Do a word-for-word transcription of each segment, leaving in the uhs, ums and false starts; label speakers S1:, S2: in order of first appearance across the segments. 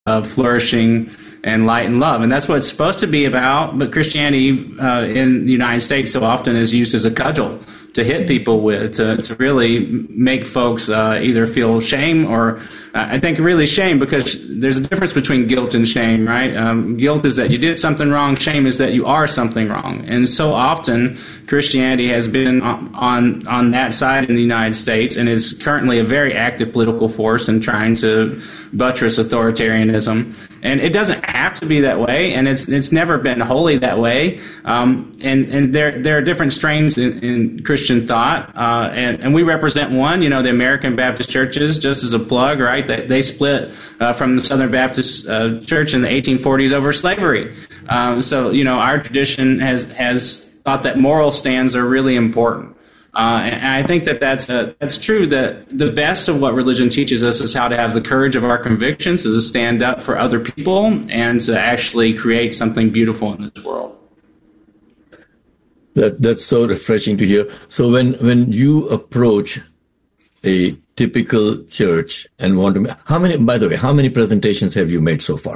S1: of flourishing and light and love. And that's what it's supposed to be about. But Christianity uh, in the United States so often is used as a cudgel to hit people with, to, to really make folks uh, either feel shame or, uh, I think really shame, because there's a difference between guilt and shame, right? Um, guilt is that you did something wrong. Shame is that you are something wrong. And so often Christianity has been on, on, on that side in the United States and is currently a very active political force in trying to buttress authoritarianism. And it doesn't have to be that way, and it's it's never been wholly that way. Um, and and there there are different strains in, in Christian thought, uh, and and we represent one. You know, the American Baptist churches, just as a plug, right? They they split uh, from the Southern Baptist uh, Church in the eighteen forties over slavery. Um, so you know, our tradition has has thought that moral stands are really important. Uh, and I think that that's, a, that's true, that the best of what religion teaches us is how to have the courage of our convictions, to stand up for other people, and to actually create something beautiful in this world.
S2: That That's so refreshing to hear. So when, when you approach a typical church and want to, how many, by the way, how many presentations have you made so far?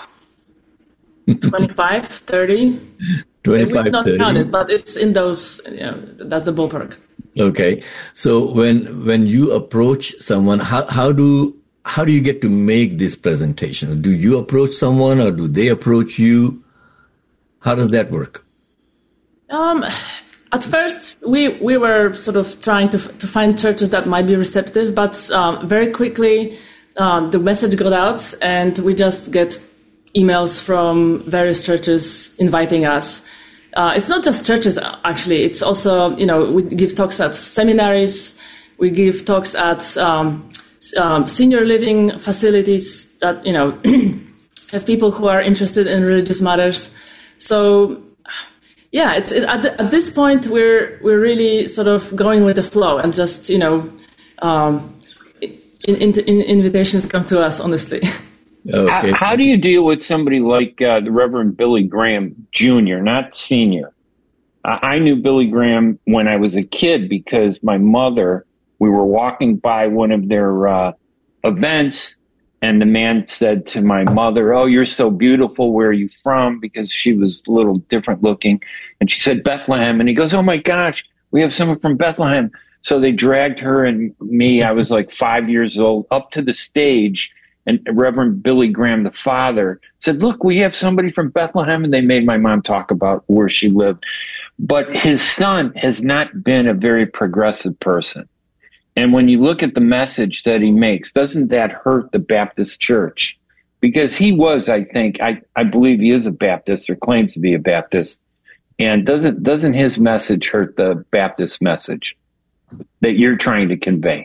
S3: twenty-five, thirty
S2: twenty-five,
S3: We've not
S2: thirty
S3: counted, but it's in those, you know, that's the ballpark.
S2: Okay. So when when you approach someone, how, how do how do you get to make these presentations? Do you approach someone or do they approach you? How does that work?
S3: Um, at first, we, we were sort of trying to to find churches that might be receptive, but um, very quickly um, the message got out, and we just get emails from various churches inviting us. Uh, it's not just churches, actually. It's also, you know, we give talks at seminaries. We give talks at um, um, senior living facilities that, you know, have people who are interested in religious matters. So, yeah, it's it, at, the, at this point we're we're really sort of going with the flow and just, you know, um, in, in, in invitations come to us, honestly.
S2: Okay.
S4: How, how do you deal with somebody like uh, the Reverend Billy Graham Junior, not Senior? Uh, I knew Billy Graham when I was a kid because my mother, we were walking by one of their uh, events, and the man said to my mother, "Oh, you're so beautiful. Where are you from?" Because she was a little different looking. And she said, "Bethlehem." And he goes, "Oh, my gosh, we have someone from Bethlehem." So they dragged her and me, I was like five years old, up to the stage. And Reverend Billy Graham, the father, said, "Look, we have somebody from Bethlehem." And they made my mom talk about where she lived. But his son has not been a very progressive person. And when you look at the message that he makes, doesn't that hurt the Baptist church? Because he was, I think, I, I believe he is a Baptist or claims to be a Baptist. And doesn't doesn't his message hurt the Baptist message that you're trying to convey?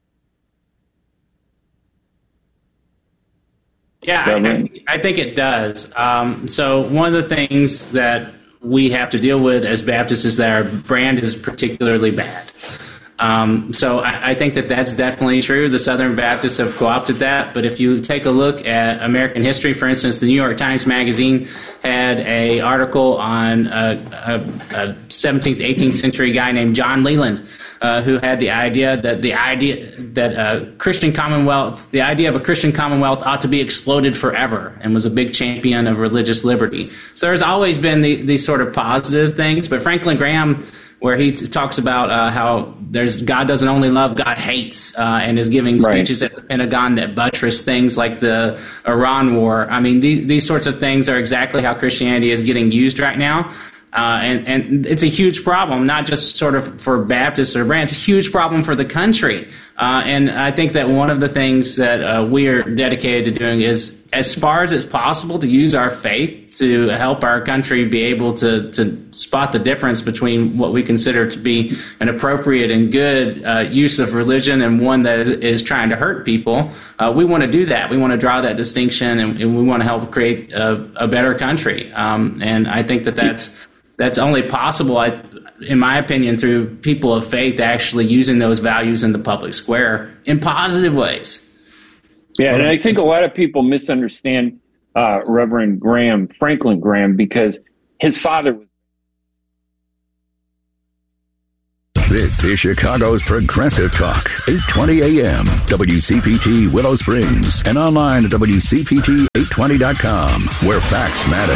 S1: Yeah, I, I think it does. Um, so one of the things that we have to deal with as Baptists is that our brand is particularly bad. Um, so I, I think that that's definitely true. The Southern Baptists have co-opted that. But if you take a look at American history, for instance, the New York Times Magazine had a article on a, a, a seventeenth, eighteenth century guy named John Leland, uh, who had the idea that the idea that a Christian Commonwealth, the idea of a Christian Commonwealth ought to be exploded forever, and was a big champion of religious liberty. So there's always been the, these sort of positive things. But Franklin Graham, where he t- talks about uh, how there's God doesn't only love, God hates, uh, and is giving speeches right at the Pentagon that buttress things like the Iran war. I mean, these these sorts of things are exactly how Christianity is getting used right now. Uh, and, and it's a huge problem, not just sort of for Baptists or brands, it's a huge problem for the country. Uh, and I think that one of the things that uh, we are dedicated to doing is, as far as it's possible, to use our faith to help our country be able to, to spot the difference between what we consider to be an appropriate and good uh, use of religion and one that is trying to hurt people. Uh, we want to do that. We want to draw that distinction, and, and we want to help create a, a better country. Um, and I think that that's That's only possible, I, in my opinion, through people of faith actually using those values in the public square in positive ways.
S4: Yeah, and I think a lot of people misunderstand uh, Reverend Graham, Franklin Graham, because his father was
S5: This is Chicago's Progressive Talk, eight twenty A M, W C P T Willow Springs, and online at W C P T eight twenty dot com, where facts matter.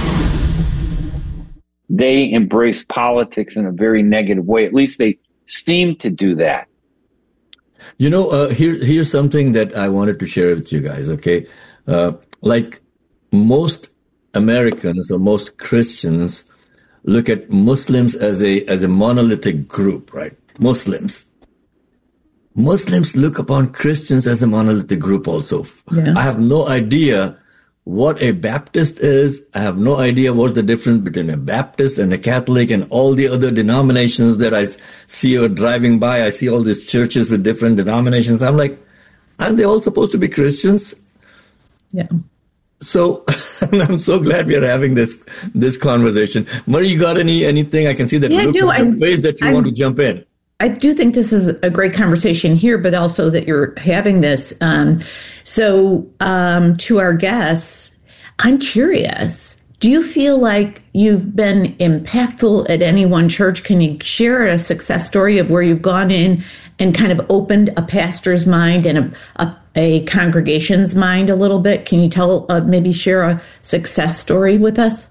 S4: They embrace politics in a very negative way. At least they seem to do that.
S2: You know, uh, here, here's something that I wanted to share with you guys, okay? Uh, like most Americans or most Christians look at Muslims as a as a monolithic group, right? Muslims. Muslims look upon Christians as a monolithic group also. Yeah. I have no idea what a Baptist is. I have no idea what's the difference between a Baptist and a Catholic and all the other denominations that I see or driving by. I see all these churches with different denominations. I'm like, aren't they all supposed to be Christians?
S6: Yeah.
S2: So I'm so glad we are having this this conversation. Murray, you got any anything? I can see that
S6: yeah,
S2: look
S6: no,
S2: at ways that you
S6: I'm,
S2: want to jump in.
S6: I do think this is a great conversation here, but also that you're having this. Um, so um, to our guests, I'm curious, do you feel like you've been impactful at any one church? Can you share a success story of where you've gone in and kind of opened a pastor's mind and a, a, a congregation's mind a little bit? Can you tell, uh, maybe share a success story with us?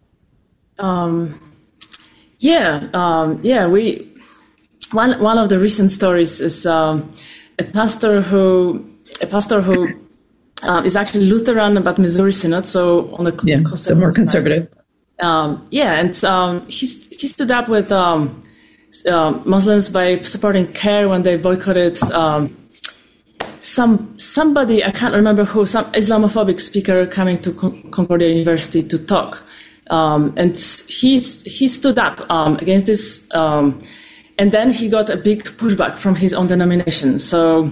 S3: Um, yeah, um, yeah, we, one, one of the recent stories is, um, a pastor who, a pastor who, um, is actually Lutheran but Missouri Synod, so on the
S6: yeah, so more conservative.
S3: Um, yeah, and, um, he, he stood up with, um, Um, Muslims by supporting CARE when they boycotted um, some somebody, I can't remember who, some Islamophobic speaker coming to Con- Concordia University to talk. Um, and he, he stood up um, against this, um, and then he got a big pushback from his own denomination. So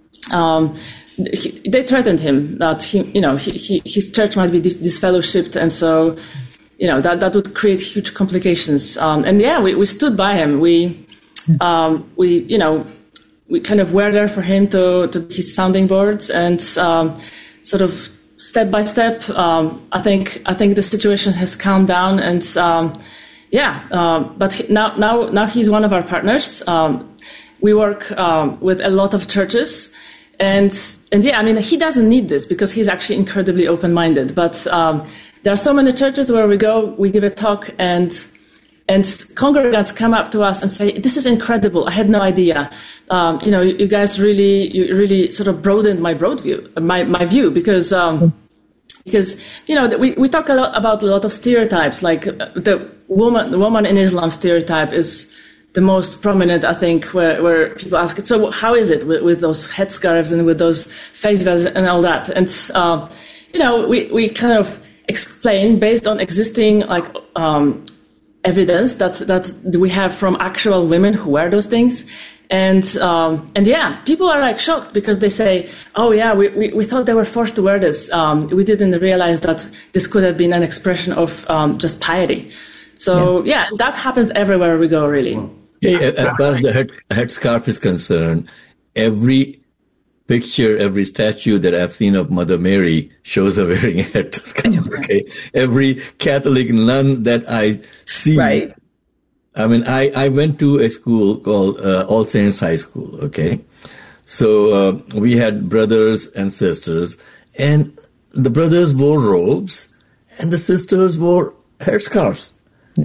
S3: um, he, they threatened him that he, you know, he, he, his church might be dis- disfellowshipped, and so you know, that, that would create huge complications. Um, and yeah, we, we stood by him. We, um, we, you know, we kind of were there for him to, to his sounding boards and, um, sort of step by step. Um, I think, I think the situation has calmed down and, um, yeah, um, but he, now, now, now he's one of our partners. Um, we work, um, with a lot of churches. And, and yeah, I mean, he doesn't need this because he's actually incredibly open-minded, but, um, there are so many churches where we go, we give a talk, and and congregants come up to us and say, "This is incredible! I had no idea. Um, you know, you, you guys really, you really sort of broadened my broad view, my my view, because um, because you know we, we talk a lot about a lot of stereotypes, like the woman the woman in Islam stereotype is the most prominent, I think, where where people ask, so how is it with, with those headscarves and with those face veils and all that? And uh, you know, we we kind of explain based on existing like um, evidence that that we have from actual women who wear those things, and um, and yeah, people are like shocked because they say, oh yeah, we, we, we thought they were forced to wear this. Um, we didn't realize that this could have been an expression of um, just piety. So yeah. yeah, that happens everywhere we go, really.
S2: Yeah, as far as the head headscarf is concerned, every picture, every statue that I've seen of Mother Mary shows her wearing a headscarf. Okay, every Catholic nun that I see.
S6: Right.
S2: I mean, I, I went to a school called uh, All Saints High School. Okay, so uh, we had brothers and sisters, and the brothers wore robes, and the sisters wore headscarves.
S6: Yeah.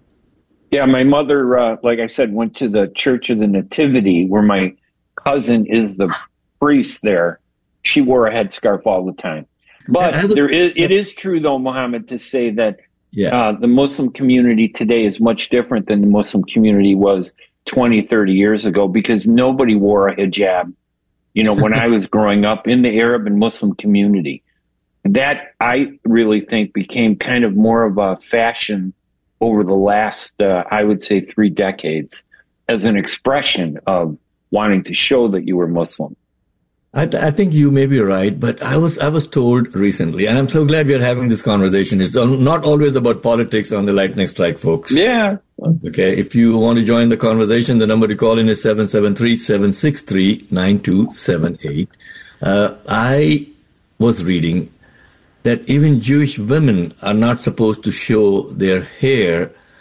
S4: Yeah, my mother, uh, like I said, went to the Church of the Nativity, where my cousin is the priest there. She wore a headscarf all the time. But there is, it is true, though, Mohammed, to say that yeah. uh, the Muslim community today is much different than the Muslim community was twenty, thirty years ago, because nobody wore a hijab, you know, when I was growing up in the Arab and Muslim community. That, I really think, became kind of more of a fashion over the last, uh, I would say, three decades as an expression of wanting to show that you were Muslim.
S2: I, th- I think you may be right, but I was I was told recently, and I'm so glad we are having this conversation. It's not always about politics on the Lightning Strike, folks.
S4: Yeah.
S2: Okay. If you want to join the conversation, the number to call in is seven seven three, seven six three, nine two seven eight. Uh, I was reading that even Jewish women are not supposed to show their hair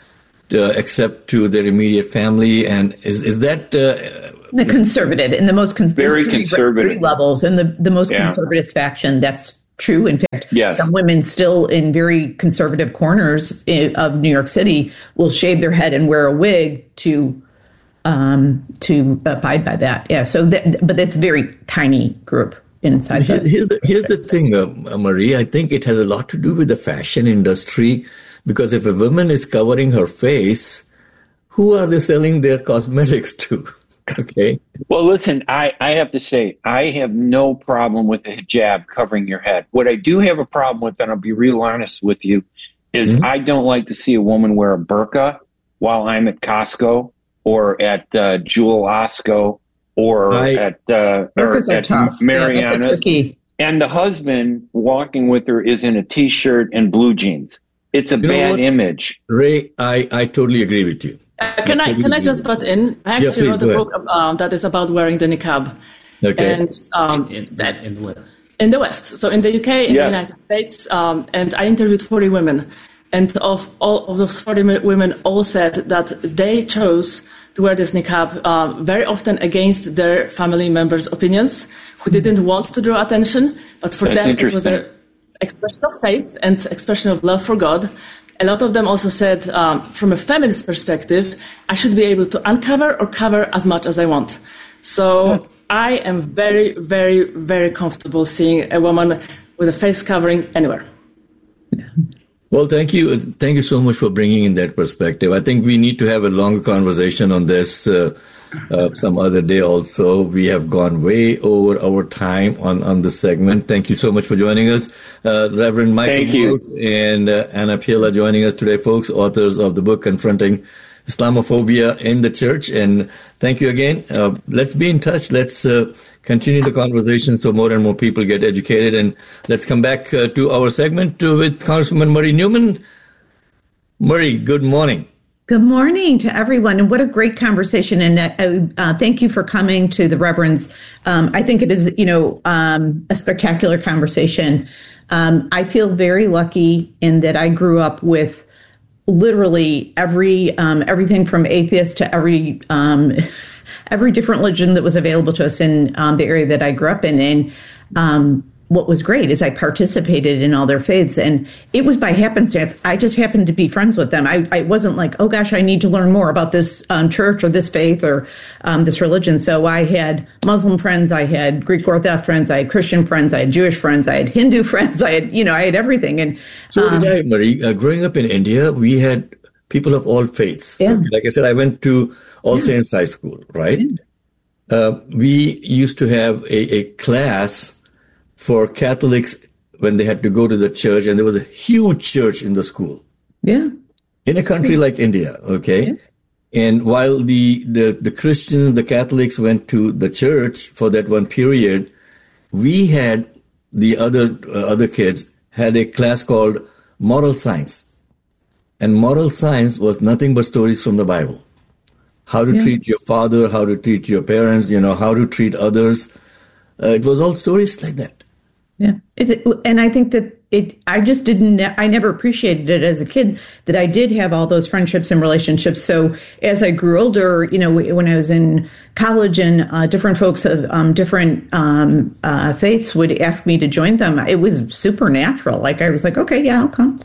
S2: uh, except to their immediate family. And is is that uh,
S6: the conservative in the most con-
S4: very
S6: three,
S4: conservative
S6: three levels and the the most
S4: yeah.
S6: conservative faction? That's true. In fact,
S4: yes.
S6: some women still in very conservative corners of New York City will shave their head and wear a wig to um, to abide by that. Yeah. So, that, but it's a very tiny group inside.
S2: Here, here's the here's the thing, uh, Marie. I think it has a lot to do with the fashion industry, because if a woman is covering her face, who are they selling their cosmetics to? Okay.
S4: Well, listen, I, I have to say, I have no problem with the hijab covering your head. What I do have a problem with, and I'll be real honest with you, is mm-hmm. I don't like to see a woman wear a burqa while I'm at Costco or at uh, Jewel Osco or I,
S6: burqas
S4: at, uh, or
S6: are
S4: at
S6: tough.
S4: Mariana's.
S6: Yeah, tricky.
S4: And the husband walking with her is in a T-shirt and blue jeans. It's a
S2: you
S4: bad image.
S2: Ray, I, I totally agree with you.
S3: Uh, can I can I just butt in? I actually
S2: yeah,
S3: wrote a book uh, that is about wearing the niqab.
S2: Okay.
S3: And um,
S1: in, that in the West.
S3: In the West, so in the U K, in
S4: yes.
S3: the United States, um, and I interviewed forty women, and of all of those forty women, all said that they chose to wear this niqab um, very often against their family members' opinions, who didn't want to draw attention, but for
S4: That's
S3: them it was an expression of faith and expression of love for God. A lot of them also said, um, from a feminist perspective, I should be able to uncover or cover as much as I want. So I am very, very, very comfortable seeing a woman with a face covering anywhere.
S2: Well, thank you. Thank you so much for bringing in that perspective. I think we need to have a longer conversation on this uh, uh, some other day also. We have gone way over our time on, on this segment. Thank you so much for joining us. Uh, Reverend Michael Wolf and uh, Anna Piela joining us today, folks, authors of the book Confronting Islamophobia in the Church. And thank you again. Uh, let's be in touch. Let's uh, continue the conversation so more and more people get educated. And let's come back uh, to our segment with Congresswoman Marie Newman. Marie, good morning.
S6: Good morning to everyone. And what a great conversation. And uh, uh, thank you for coming to the Reverends. Um, I think it is, you know, um, a spectacular conversation. Um, I feel very lucky in that I grew up with literally every um, everything from atheist to every um, every different religion that was available to us in um, the area that I grew up in. And um, what was great is I participated in all their faiths, and it was by happenstance. I just happened to be friends with them. I, I wasn't like, oh gosh, I need to learn more about this um, church or this faith or um, this religion. So I had Muslim friends, I had Greek Orthodox friends, I had Christian friends, I had Jewish friends, I had Hindu friends, I had, you know, I had everything. And
S2: so
S6: um,
S2: did I, Marie. Uh, growing up in India, we had people of all faiths.
S6: Yeah.
S2: Like I said, I went to All Saints High School, right? Uh, we used to have a, a class for Catholics when they had to go to the church, and there was a huge church in the school.
S6: Yeah.
S2: In a country like India, okay? Yeah. And while the, the, the Christians, the Catholics went to the church for that one period, we had the other, uh, other kids had a class called Moral Science. And moral science was nothing but stories from the Bible. How to yeah. treat your father, how to treat your parents, you know, how to treat others. Uh, it was all stories like that.
S6: Yeah. It, and I think that it, I just didn't, I never appreciated it as a kid that I did have all those friendships and relationships. So as I grew older, you know, when I was in college and uh, different folks of um, different um, uh, faiths would ask me to join them, it was supernatural. Like I was like, okay, yeah, I'll come.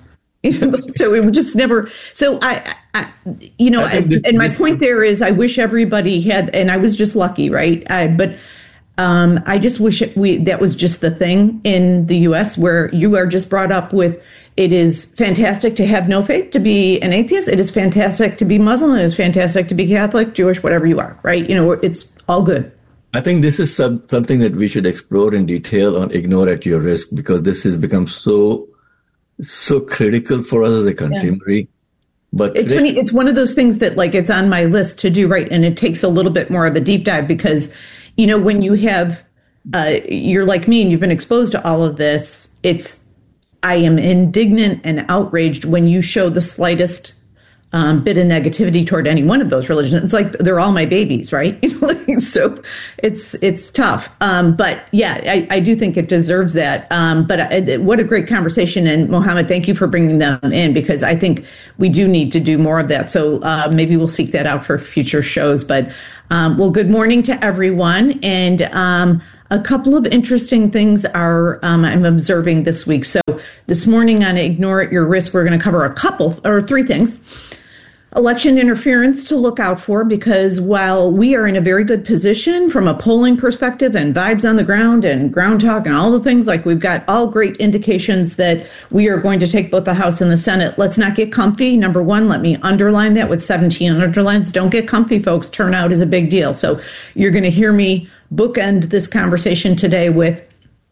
S6: So it would just never. So I, I you know, I, and my point there is, I wish everybody had, and I was just lucky, right? I, but um, I just wish it, we that was just the thing in the U S where you are just brought up with. It is fantastic to have no faith, to be an atheist. It is fantastic to be Muslim. It is fantastic to be Catholic, Jewish, whatever you are, right? You know, it's all good.
S2: I think this is some, something that we should explore in detail on Ignore at Your Risk, because this has become so. so critical for us as a country, yeah. Marie. But
S6: it's funny. It's one of those things that like it's on my list to do, right? And it takes a little bit more of a deep dive because, you know, when you have, uh, you're like me and you've been exposed to all of this, it's, I am indignant and outraged when you show the slightest um, bit of negativity toward any one of those religions. It's like they're all my babies, right? So it's it's tough. Um, but yeah, I, I do think it deserves that. Um, but I, what a great conversation. And Mohammed, thank you for bringing them in, because I think we do need to do more of that. So uh, maybe we'll seek that out for future shows. But um, well, good morning to everyone. And um, a couple of interesting things are um, I'm observing this week. So this morning on Ignore at Your Risk, we're going to cover a couple or three things. Election interference to look out for, because while we are in a very good position from a polling perspective and vibes on the ground and ground talk and all the things, like we've got all great indications that we are going to take both the House and the Senate. Let's not get comfy. Number one, let me underline that with seventeen underlines. Don't get comfy, folks. Turnout is a big deal. So you're going to hear me bookend this conversation today with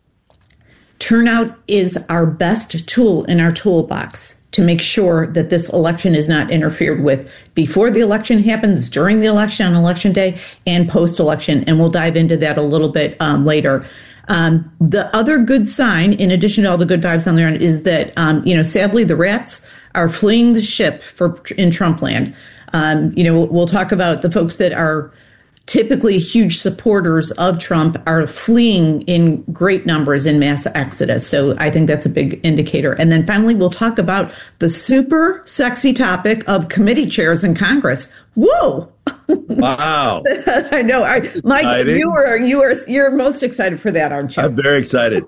S6: turnout is our best tool in our toolbox to make sure that this election is not interfered with before the election happens, during the election, on election day, and post-election. And we'll dive into that a little bit um, later. Um, the other good sign, in addition to all the good vibes on the ground, is that, um, you know, sadly, the rats are fleeing the ship for in Trump land. Um, you know, we'll, we'll talk about the folks that are typically huge supporters of Trump are fleeing in great numbers in mass exodus. So I think that's a big indicator. And then finally, we'll talk about the super sexy topic of committee chairs in Congress. Whoa!
S2: Wow!
S6: I know, I, Mike. Exciting. You are you are you're most excited for that, aren't you?
S2: I'm very excited.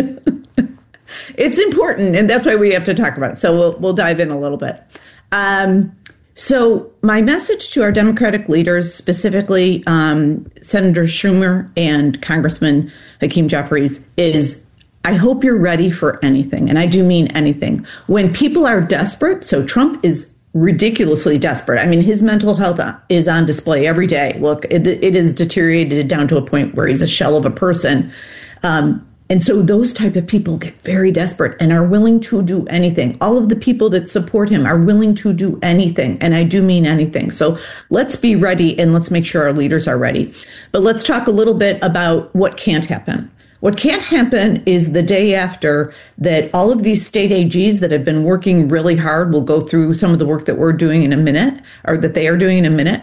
S6: It's important, and that's why we have to talk about it. So we'll we'll dive in a little bit. Um, So my message to our Democratic leaders, specifically um, Senator Schumer and Congressman Hakeem Jeffries, is I hope you're ready for anything. And I do mean anything. When people are desperate, so Trump is ridiculously desperate. I mean, his mental health is on display every day. Look, it, it is deteriorated down to a point where he's a shell of a person. Um, And so those type of people get very desperate and are willing to do anything. All of the people that support him are willing to do anything. And I do mean anything. So let's be ready and let's make sure our leaders are ready. But let's talk a little bit about what can't happen. What can't happen is the day after that all of these state A Gs that have been working really hard, we'll go through some of the work that we're doing in a minute, or that they are doing in a minute.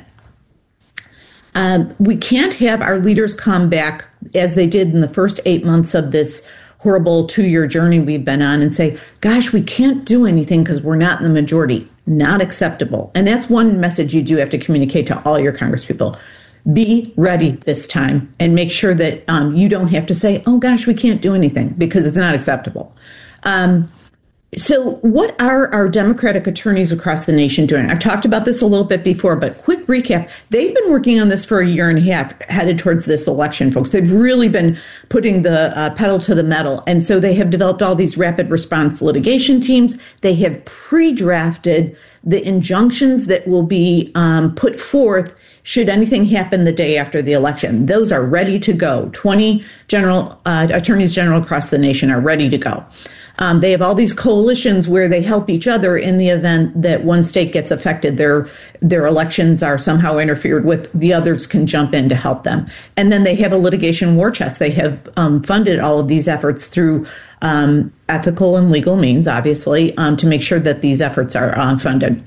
S6: Um, we can't have our leaders come back as they did in the first eight months of this horrible two-year journey we've been on and say, gosh, we can't do anything because we're not in the majority. Not acceptable. And that's one message you do have to communicate to all your congresspeople. Be ready this time and make sure that um, you don't have to say, oh, gosh, we can't do anything, because it's not acceptable. Um, So what are our Democratic attorneys across the nation doing? I've talked about this a little bit before, but quick recap. They've been working on this for a year and a half, headed towards this election, folks. They've really been putting the uh, pedal to the metal. And so they have developed all these rapid response litigation teams. They have pre-drafted the injunctions that will be um, put forth should anything happen the day after the election. Those are ready to go. twenty general uh, attorneys general across the nation are ready to go. Um, they have all these coalitions where they help each other in the event that one state gets affected, their their elections are somehow interfered with, the others can jump in to help them. And then they have a litigation war chest. They have um, funded all of these efforts through um, ethical and legal means, obviously, um, to make sure that these efforts are uh, funded.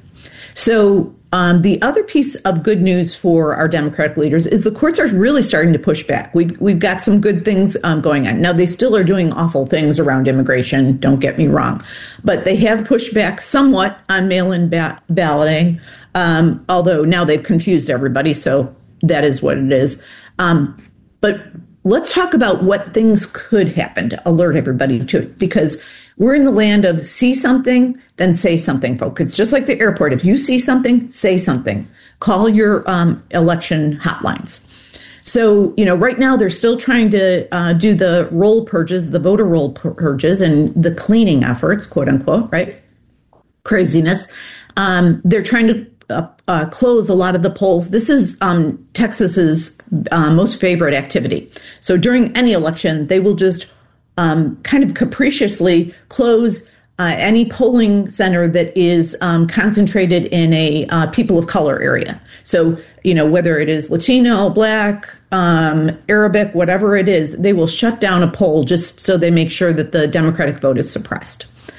S6: So um, the other piece of good news for our Democratic leaders is the courts are really starting to push back. We've, we've got some good things um, going on. Now, they still are doing awful things around immigration, don't get me wrong, but they have pushed back somewhat on mail-in ba- balloting, um, although now they've confused everybody, so that is what it is. Um, but let's talk about what things could happen to alert everybody to it, because we're in the land of see something, then say something, folks. It's just like the airport. If you see something, say something. Call your um, election hotlines. So, you know, right now they're still trying to uh, do the roll purges, the voter roll purges and the cleaning efforts, quote unquote, right? Craziness. Um, they're trying to uh, uh, close a lot of the polls. This is um, Texas's uh, most favorite activity. So during any election, they will just Um, kind of capriciously close uh, any polling center that is um, concentrated in a uh, people of color area. So, you know, whether it is Latino, Black, um, Arabic, whatever it is, they will shut down a poll just so they make sure that the Democratic vote is suppressed.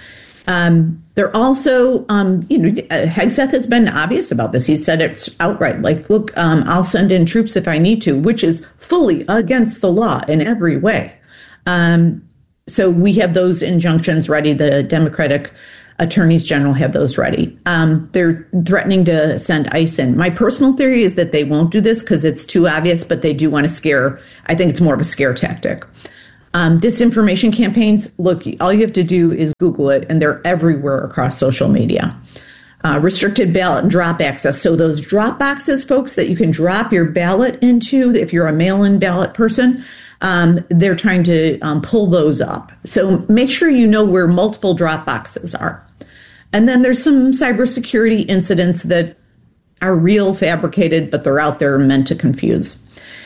S6: Um, they're also, um, you know, Hegseth has been obvious about this. He said it outright, like, look, um, I'll send in troops if I need to, which is fully against the law in every way. Um, so we have those injunctions ready. The Democratic attorneys general have those ready. Um, they're threatening to send ICE in. My personal theory is that they won't do this because it's too obvious, but they do want to scare. I think it's more of a scare tactic. Um, disinformation campaigns, look, all you have to do is Google it, and they're everywhere across social media. Uh, restricted ballot and drop access. So those drop boxes, folks, that you can drop your ballot into if you're a mail-in ballot person, um, they're trying to um, pull those up. So make sure you know where multiple drop boxes are. And then there's some cybersecurity incidents that are real, fabricated, but they're out there meant to confuse.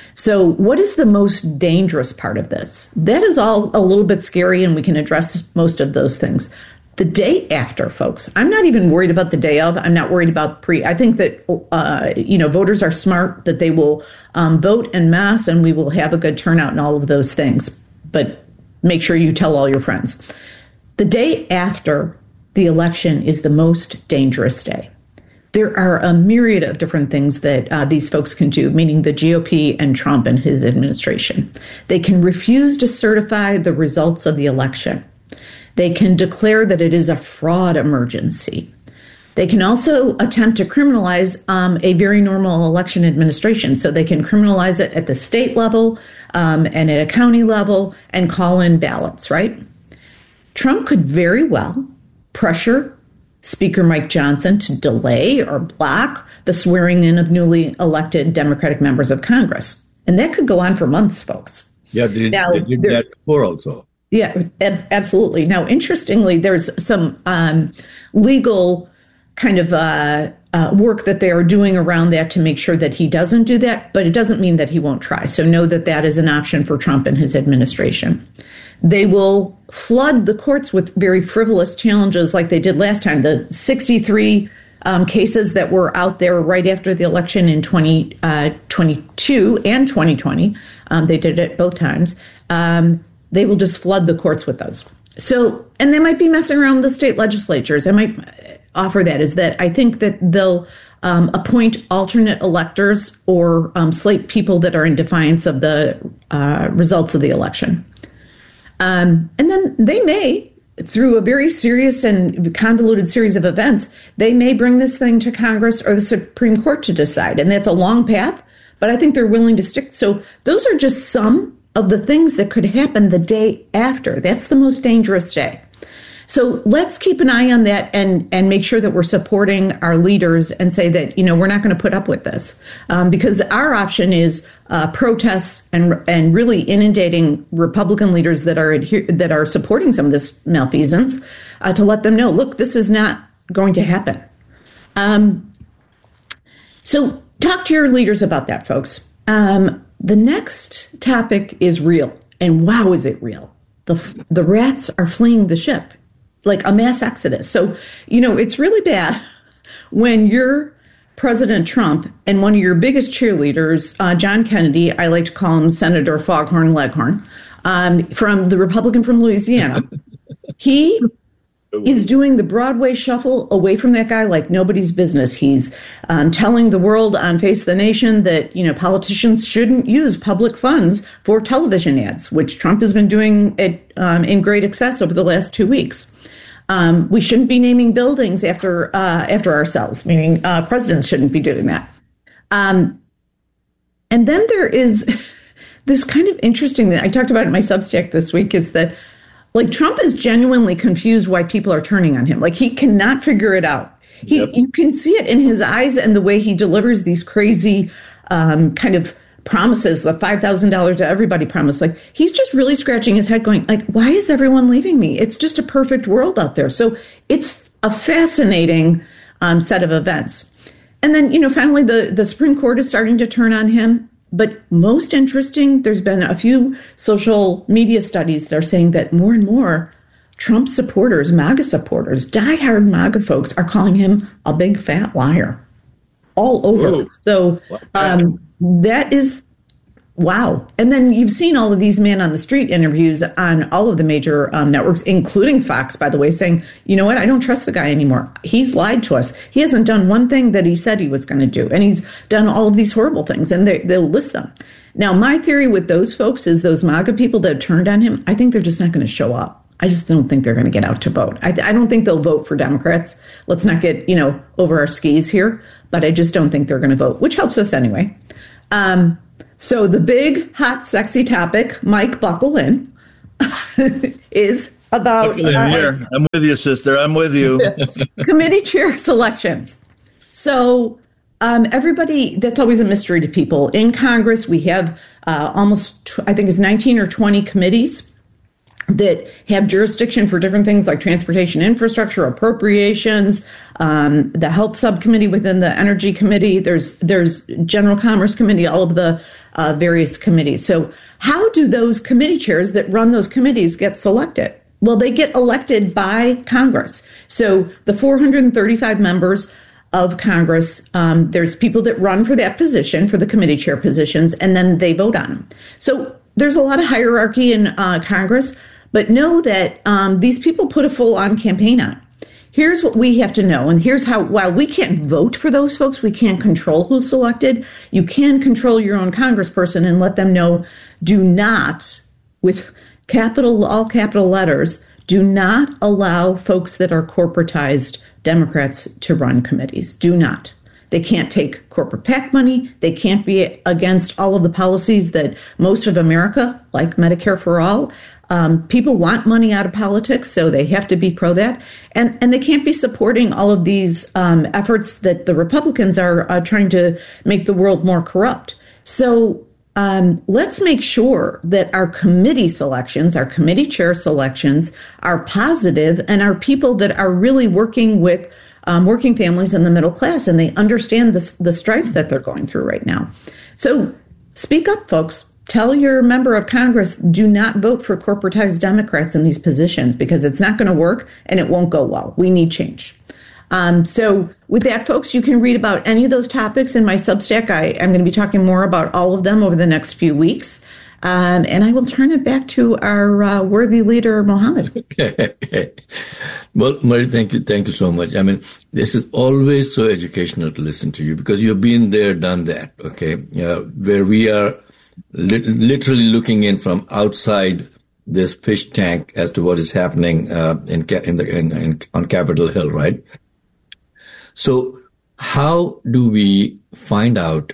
S6: So what is the most dangerous part of this? That is all a little bit scary, and we can address most of those things. The day after, folks, I'm not even worried about the day of. I'm not worried about pre. I think that, uh, you know, voters are smart, that they will um, vote en masse, and we will have a good turnout and all of those things. But make sure you tell all your friends. The day after the election is the most dangerous day. There are a myriad of different things that uh, these folks can do, meaning the G O P and Trump and his administration. They can refuse to certify the results of the election. They can declare that it is a fraud emergency. They can also attempt to criminalize um, a very normal election administration. So they can criminalize it at the state level um, and at a county level and call in ballots, right? Trump could very well pressure Speaker Mike Johnson to delay or block the swearing in of newly elected Democratic members of Congress. And that could go on for months, folks.
S2: Yeah, they,
S6: now,
S2: they did that before also.
S6: Yeah, ab- absolutely. Now, interestingly, there's some um, legal kind of uh, uh, work that they are doing around that to make sure that he doesn't do that, but it doesn't mean that he won't try. So know that that is an option for Trump and his administration. They will flood the courts with very frivolous challenges like they did last time. The sixty-three um, cases that were out there right after the election in twenty twenty-two and twenty twenty, um, they did it both times. Um, they will just flood the courts with those. So, and they might be messing around with the state legislatures. I might offer that is that I think that they'll um, appoint alternate electors or um, slate people that are in defiance of the uh, results of the election. Um, and then they may, through a very serious and convoluted series of events, they may bring this thing to Congress or the Supreme Court to decide. And that's a long path, but I think they're willing to stick. So those are just some of the things that could happen the day after. That's the most dangerous day. So let's keep an eye on that and, and make sure that we're supporting our leaders and say that, you know, we're not going to put up with this um, because our option is uh, protests and and really inundating Republican leaders that are adhere- that are supporting some of this malfeasance uh, to let them know, look, this is not going to happen. Um, so talk to your leaders about that, folks. Um, the next topic is real. And wow, is it real? The the rats are fleeing the ship. Like a mass exodus. So, you know, it's really bad when you're President Trump and one of your biggest cheerleaders, uh, John Kennedy, I like to call him Senator Foghorn Leghorn, um, from the Republican from Louisiana. He is doing the Broadway shuffle away from that guy like nobody's business. He's um, telling the world on Face the Nation that, you know, politicians shouldn't use public funds for television ads, which Trump has been doing it um, in great excess over the last two weeks. Um, we shouldn't be naming buildings after uh, after ourselves, meaning uh, presidents shouldn't be doing that. Um, and then there is this kind of interesting that I talked about in my Substack this week is that, like, Trump is genuinely confused why people are turning on him. Like, he cannot figure it out. He, yep. You can see it in his eyes and the way he delivers these crazy um, kind of promises, the five thousand dollars to everybody promise. Like, he's just really scratching his head going, like, why is everyone leaving me? It's just a perfect world out there. So it's a fascinating um, set of events. And then, you know, finally, the, the Supreme Court is starting to turn on him. But most interesting, there's been a few social media studies that are saying that more and more Trump supporters, MAGA supporters, diehard MAGA folks are calling him a big fat liar all over. Whoa. So um, that is wow. And then you've seen all of these man on the street interviews on all of the major um, networks, including Fox, by the way, saying, you know what, I don't trust the guy anymore. He's lied to us. He hasn't done one thing that he said he was going to do. And he's done all of these horrible things, and they, they'll list them. Now, my theory with those folks is those MAGA people that turned on him, I think they're just not going to show up. I just don't think they're going to get out to vote. I, I don't think they'll vote for Democrats. Let's not get, you know, over our skis here, but I just don't think they're going to vote, which helps us anyway. Um, so the big, hot, sexy topic, Mike, buckle in, is about...
S7: Buckle in uh, here. I'm with you, sister. I'm with you.
S6: Committee chair selections. So um, everybody, that's always a mystery to people. In Congress, we have uh, almost, I think it's nineteen or twenty committees that have jurisdiction for different things like transportation infrastructure, appropriations, um, the health subcommittee within the energy committee. There's there's general commerce committee, all of the uh, various committees. So how do those committee chairs that run those committees get selected? Well, they get elected by Congress. So the four hundred thirty-five members of Congress, um, there's people that run for that position, for the committee chair positions, and then they vote on them. So there's a lot of hierarchy in uh, Congress. But know that um, these people put a full-on campaign on. Here's what we have to know, and here's how, while we can't vote for those folks, we can't control who's selected, you can control your own congressperson and let them know, do not, with capital, all capital letters, do not allow folks that are corporatized Democrats to run committees. Do not. They can't take corporate PAC money. They can't be against all of the policies that most of America, like Medicare for All, Um, people want money out of politics, so they have to be pro that. And, and they can't be supporting all of these um, efforts that the Republicans are uh, trying to make the world more corrupt. So um, let's make sure that our committee selections, our committee chair selections, are positive and are people that are really working with um, working families in the middle class, and they understand the, the strife that they're going through right now. So speak up, folks. Tell your member of Congress, do not vote for corporatized Democrats in these positions, because it's not going to work and it won't go well. We need change. Um, so with that, folks, you can read about any of those topics in my Substack. I, I'm going to be talking more about all of them over the next few weeks. Um, and I will turn it back to our uh, worthy leader, Mohammed.
S2: Well, Marie, thank you. Thank you so much. I mean, this is always so educational to listen to you, because you've been there, done that, okay, uh, where we are literally looking in from outside this fish tank as to what is happening uh, in, in the in, in, on Capitol Hill, right? So, how do we find out,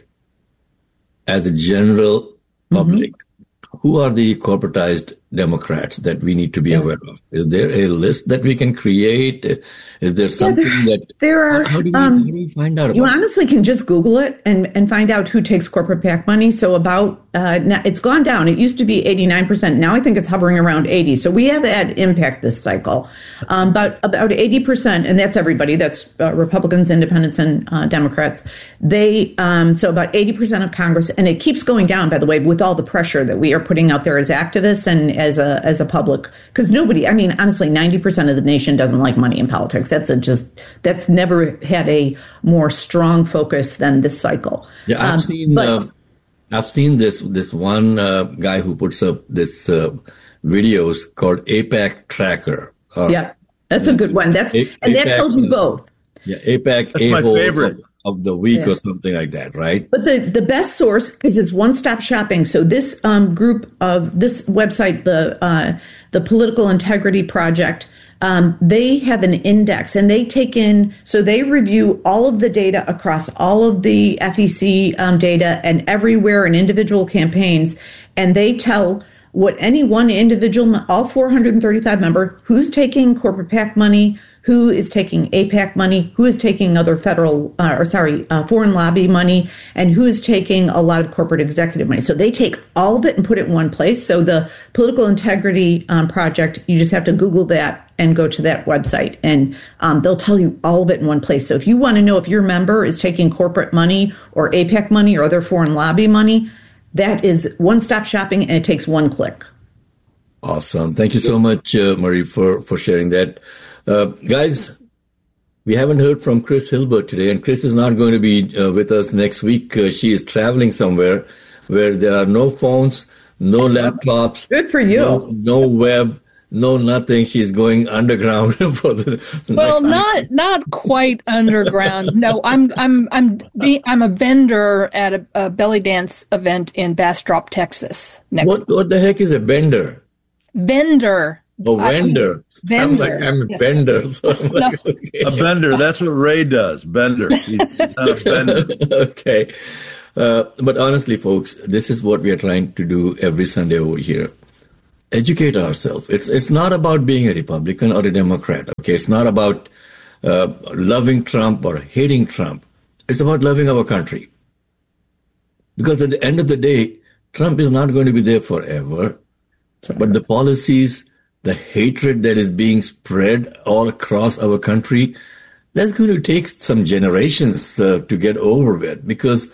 S2: as a general public, mm-hmm. who are the corporatized Democrats that we need to be yeah. aware of? Is there a list that we can create? Is there something yeah, there, that
S6: there are?
S2: How do we,
S6: um,
S2: how do we find out? About
S6: you honestly can just Google it and and find out who takes corporate PAC money. So about uh, now it's gone down. It used to be eighty-nine percent. Now I think it's hovering around eighty. So we have had impact this cycle. Um, but about eighty percent, and that's everybody. That's uh, Republicans, Independents, and uh, Democrats. They um, so about eighty percent of Congress, and it keeps going down. By the way, with all the pressure that we are putting out there as activists and as a as a public, because nobody, I mean, honestly, ninety percent of the nation doesn't like money in politics. That's a just that's never had a more strong focus than this cycle.
S2: Yeah, I've
S6: um,
S2: seen
S6: but,
S2: uh, I've seen this this one uh, guy who puts up this uh, videos called AIPAC Tracker. Uh,
S6: yeah, that's a good one. That's A- and that
S2: AIPAC,
S6: tells you both.
S2: Yeah, AIPAC
S7: That's my favorite.
S2: Of, of the week
S6: yeah.
S2: or something like that, right?
S6: But the, the best source, because it's one-stop shopping. So this um, group of this website, the uh, the Political Integrity Project, um, they have an index, and they take in, so they review all of the data across all of the F E C um, data and everywhere in individual campaigns, and they tell what any one individual, all four hundred thirty-five member, who's taking corporate PAC money, who is taking AIPAC money, who is taking other federal, uh, or sorry, uh, foreign lobby money, and who is taking a lot of corporate executive money. So they take all of it and put it in one place. So the Political Integrity um, Project, you just have to Google that and go to that website, and um, they'll tell you all of it in one place. So if you want to know if your member is taking corporate money or AIPAC money or other foreign lobby money, that is one-stop shopping, and it takes one click.
S2: Awesome. Thank you so much, uh, Marie, for, for sharing that. Uh, guys, we haven't heard from Chris Hilbert today, and Chris is not going to be uh, with us next week. Uh, she is traveling somewhere. where there are no phones, no laptops.
S6: Good for you.
S2: No, no web. No, nothing. She's going underground for the. the
S8: well,
S2: next
S8: not
S2: week.
S8: not quite underground. No, I'm I'm I'm be, I'm a vendor at a, a belly dance event in Bastrop, Texas. Next
S2: What what the heck is a bender?
S8: vendor.
S2: A vendor.
S8: I,
S2: I'm
S8: vendor.
S2: like I'm a
S8: Yes.
S2: bender. So I'm like,
S8: No.
S2: okay.
S7: A bender. That's what Ray does. Bender. He's not a bender.
S2: Okay. Uh, but honestly, folks, this is what we are trying to do every Sunday over here. Educate ourselves. It's it's not about being a Republican or a Democrat. Okay, it's not about uh, loving Trump or hating Trump. It's about loving our country. Because at the end of the day, Trump is not going to be there forever. But the policies, the hatred that is being spread all across our country, that's going to take some generations uh, to get over with, because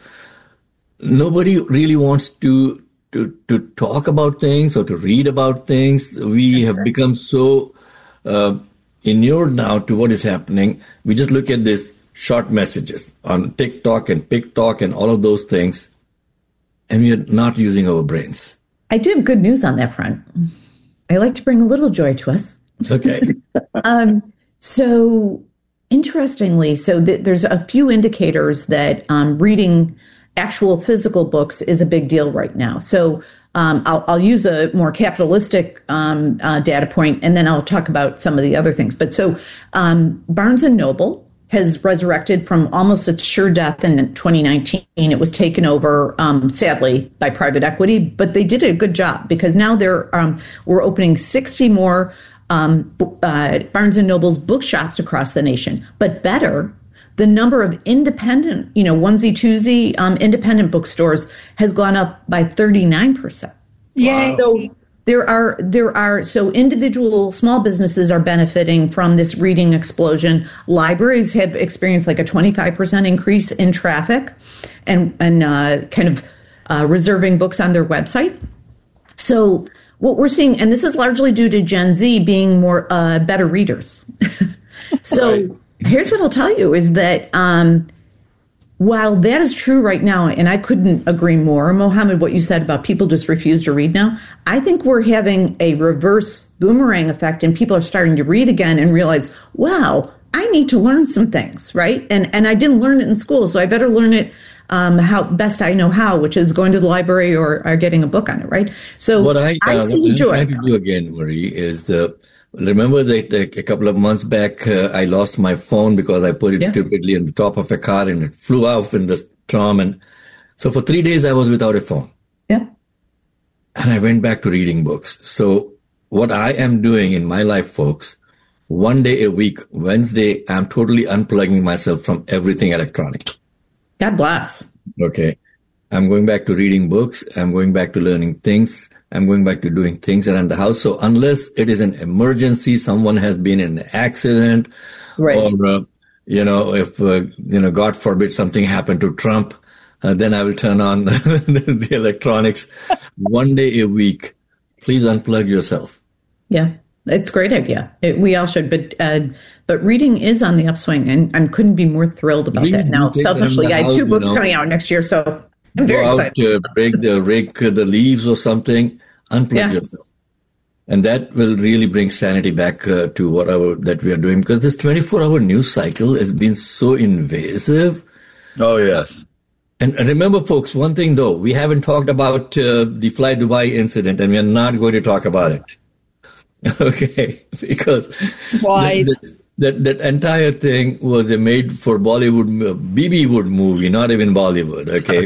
S2: nobody really wants to to to talk about things or to read about things. We have become so uh, inured now to what is happening. We just look at these short messages on TikTok and PikTok and all of those things, and we are not using our brains.
S6: I do have good news on that front. I like to bring a little joy to us.
S2: Okay.
S6: Um, so interestingly, so th- there's a few indicators that um, reading actual physical books is a big deal right now. So um, I'll, I'll use a more capitalistic um, uh, data point, and then I'll talk about some of the other things. But so um, Barnes and Noble has resurrected from almost its sure death in twenty nineteen. It was taken over, um, sadly, by private equity, but they did a good job, because now they're um, we're opening sixty more um, uh, Barnes and Noble's bookshops across the nation. But better, the number of independent, you know, onesie twosie um, independent bookstores has gone up by thirty-nine percent.
S8: Yay.
S6: So there are there are so individual small businesses are benefiting from this reading explosion. Libraries have experienced like a twenty-five percent increase in traffic, and and uh, kind of uh, reserving books on their website. So what we're seeing, and this is largely due to Gen Z being more uh, better readers. So
S2: Right.
S6: here's what I'll tell you is that um, while that is true right now, and I couldn't agree more, Mohammed, what you said about people just refuse to read now, I think we're having a reverse boomerang effect, and people are starting to read again and realize, wow, I need to learn some things, right? And and I didn't learn it in school, so I better learn it um, how best I know how, which is going to the library or, or getting a book on it, right? So
S2: What I,
S6: I
S2: uh,
S6: see
S2: what I'm
S6: joy.
S2: trying to do again, Marie, is uh, remember that uh, a couple of months back, uh, I lost my phone because I put it
S6: Yeah.
S2: stupidly on the top of a car and it flew off in the storm. And so for three days, I was without a phone.
S6: Yeah.
S2: And I went back to reading books. So what I am doing in my life, folks, one day a week, Wednesday, I'm totally unplugging myself from everything electronic.
S6: God bless.
S2: Okay. I'm going back to reading books. I'm going back to learning things. I'm going back to doing things around the house. So unless it is an emergency, someone has been in an accident,
S6: Right.
S2: or, uh, you know, if, uh, you know, God forbid something happened to Trump, uh, then I will turn on the, the electronics. One day a week. Please unplug yourself.
S6: Yeah, it's a great idea. It, we all should, but uh, but reading is on the upswing, and I couldn't be more thrilled about
S2: Read
S6: that. Now,
S2: new things
S6: selfishly,
S2: around the
S6: I have
S2: house,
S6: two
S2: you
S6: books
S2: know.
S6: coming out next year, so I'm very
S2: Go out,
S6: excited.
S2: uh, break the rake the leaves or something. Unplug
S6: Yeah.
S2: yourself, and that will really bring sanity back uh, to whatever that we are doing. Because this twenty-four hour news cycle has been so invasive.
S7: Oh, yes.
S2: And remember, folks, one thing though, we haven't talked about uh, the Fly Dubai incident, and we are not going to talk about it. Okay, because
S8: Wise.
S2: that, that that entire thing was a made for Bollywood, B B Wood movie, not even Bollywood. Okay,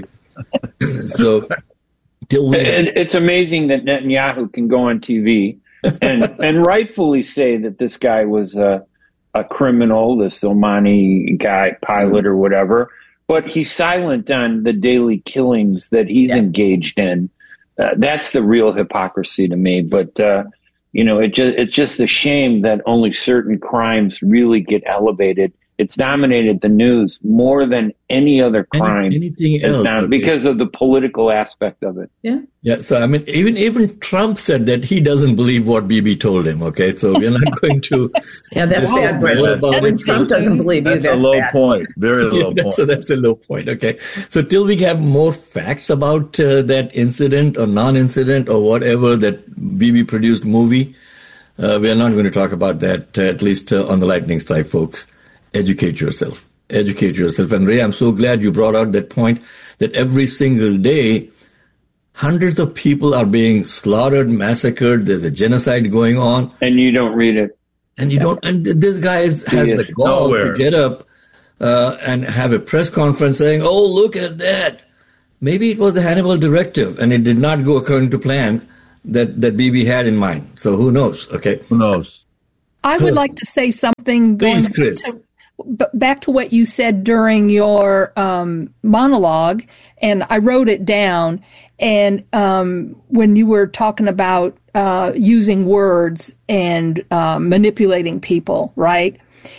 S2: so till we
S4: It, it's amazing that Netanyahu can go on T V and and rightfully say that this guy was a, a criminal, this Omani guy, pilot or whatever, but he's silent on the daily killings that he's
S6: Yeah.
S4: engaged in. Uh, that's the real hypocrisy to me. But uh, you know, it just it's just a shame that only certain crimes really get elevated It's dominated the news more than any other crime.
S2: Any, anything
S4: has
S2: else
S4: done,
S2: okay.
S4: because of the political aspect of it.
S6: Yeah.
S2: Yeah. So I mean, even even Trump said that he doesn't believe what Bibi told him. Okay, so we're not going to.
S6: Yeah, that's bad.
S2: What about
S6: When
S2: it?
S6: Trump doesn't believe you,
S7: That's
S6: that's
S7: a low
S6: bad.
S7: point. Very low
S2: Yeah,
S7: point.
S2: that's, so that's a low point. Okay. So till we have more facts about uh, that incident or non-incident or whatever, that Bibi produced movie, uh, we are not going to talk about that, uh, at least uh, on the Lightning Strike, folks. Educate yourself. Educate yourself. And Ray, I'm so glad you brought out that point that every single day, hundreds of people are being slaughtered, massacred. There's a genocide going on.
S4: And you don't read it.
S2: And you don't, and this guy is, has
S4: Yes.
S2: the gall
S7: Nowhere.
S2: to get up uh, and have a press conference saying, oh, look at that. Maybe it was the Hannibal directive and it did not go according to plan that, that Bibi had in mind. So who knows? Okay.
S7: Who knows?
S8: I would like to say something going
S2: Please,
S8: back
S2: Chris.
S8: to, b- back to what you said during your um, monologue, and I wrote it down. And um, when you were talking about uh, using words and uh, manipulating people, right?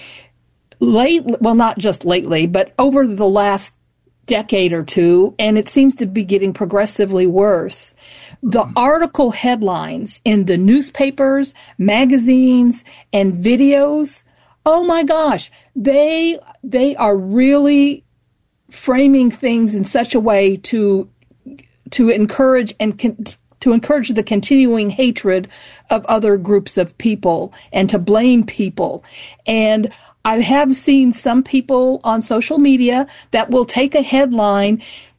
S8: Late, well, not just lately, but over the last decade or two, and it seems to be getting progressively worse. The article headlines in the newspapers, magazines, and videos, oh my gosh, they they are really framing things in such a way to to encourage and con- to encourage the continuing hatred of other groups of people and to blame people. And I have seen some people on social media that will take a headline,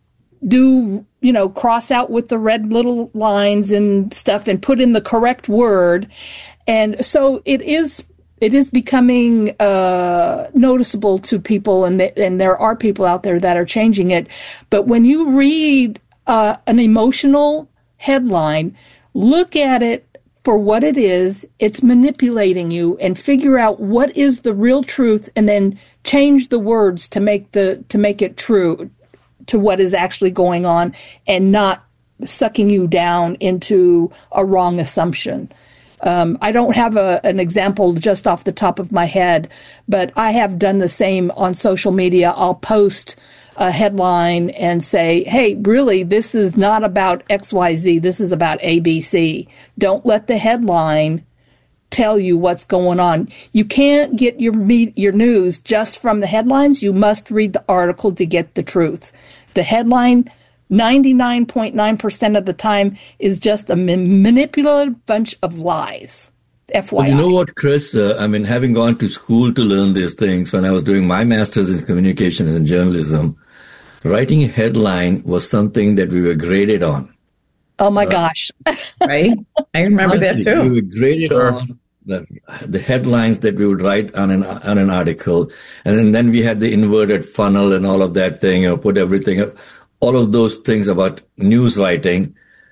S8: do, you know, cross out with the red little lines and stuff and put in the correct word. And so it is it is becoming uh, noticeable to people, and, th- and there are people out there that are changing it. But when you read uh, an emotional headline, look at it for what it is. It's manipulating you, and figure out what is the real truth, and then change the words to make the to make it true to what is actually going on, and not sucking you down into a wrong assumption. Um, I don't have a, an example just off the top of my head, but I have done the same on social media. I'll post a headline and say, hey, really, this is not about X Y Z. This is about A B C. Don't let the headline tell you what's going on. You can't get your me- your news just from the headlines. You must read the article to get the truth. The headline, ninety-nine point nine percent of the time, is just a ma- manipulative bunch of lies. F Y I.
S2: Well, you know what, Chris? Uh, I mean, having gone to school to learn these things, when I was doing my master's in communications and journalism, writing a headline was something that we were graded on.
S8: Oh my gosh.
S6: Right? I remember
S2: Honestly,
S6: that too.
S2: we were graded on the, the headlines that we would write on an on an article, and then, then we had the inverted funnel and all of that thing, you know, put everything up, all of those things about news writing.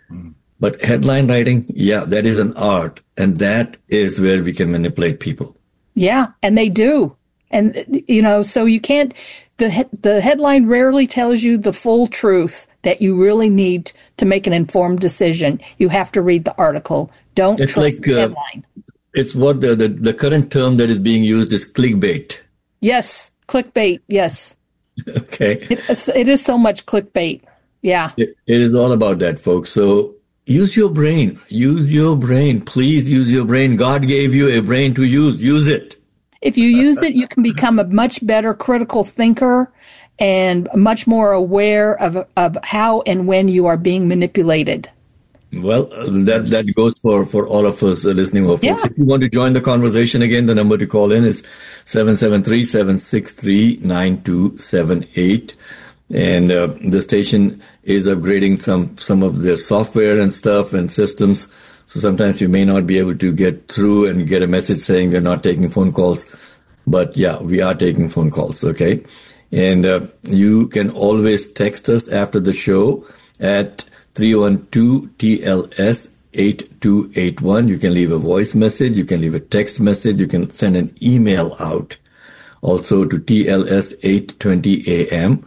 S2: But headline writing, yeah, that is an art, and that is where we can manipulate people.
S8: Yeah, and they do. And, you know, so you can't, the he- the headline rarely tells you the full truth that you really need to make an informed decision. You have to read the article. Don't
S2: It's
S8: trust
S2: like,
S8: the
S2: uh,
S8: headline.
S2: It's what the, the, the current term that is being used is clickbait.
S8: Yes, clickbait, yes.
S2: Okay.
S8: It, is- it is so much clickbait. Yeah.
S2: It, it is all about that, folks. So use your brain. Use your brain. Please use your brain. God gave you a brain to use. Use it.
S8: If you use it, you can become a much better critical thinker and much more aware of of how and when you are being manipulated.
S2: Well, uh, that that goes for, for all of us uh, listening. Or folks.
S8: Yeah.
S2: If you want to join the conversation again, the number to call in is seven seven three, seven six three, nine two seven eight. And uh, the station is upgrading some, some of their software and stuff and systems. So sometimes you may not be able to get through and get a message saying we're not taking phone calls. But yeah, we are taking phone calls, okay? And uh, you can always text us after the show at three one two T L S eight two eight one. You can leave a voice message. You can leave a text message. You can send an email out also to T L S eight twenty A M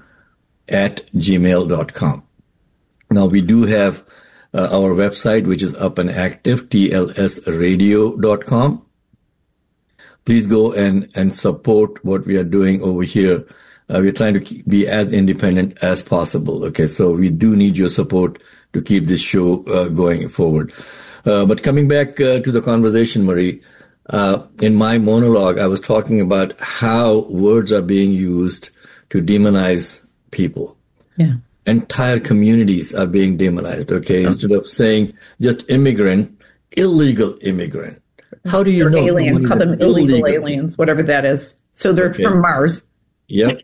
S2: at gmail dot com. Now, we do have uh, our website, which is up and active, T L S radio dot com. please go and, and support what we are doing over here. Uh, we're trying to keep, be as independent as possible. Okay, so we do need your support to keep this show uh, going forward. Uh, but coming back uh, to the conversation, Marie, uh, in my monologue, I was talking about how words are being used to demonize people.
S6: Yeah.
S2: Entire communities are being demonized. Okay, instead of saying just immigrant, illegal immigrant. How do you
S6: They're
S2: know?
S6: Alien, call them illegal, illegal aliens, whatever that is. So they're okay. From Mars.
S2: Yep.